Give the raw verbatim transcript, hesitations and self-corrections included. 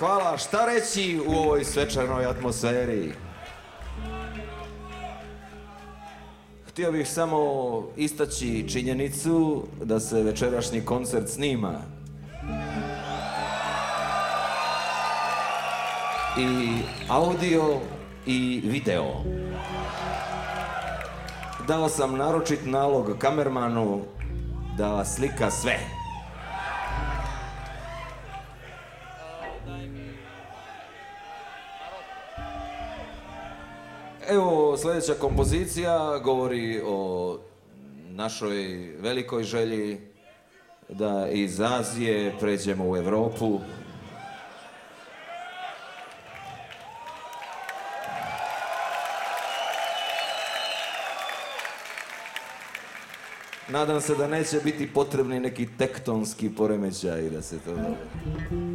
hvala. Šta reći u ovoj svečanoj atmosferi? Htio bih samo istaći činjenicu da se večerašnji koncert snima. I audio i video. Dao sam naročit nalog kamermanu da slika sve. Evo, sljedeća kompozicija govori o našoj velikoj želji da iz Azije pređemo u Evropu. Nadam se da neće biti potrebni neki tektonski poremećaj da se to...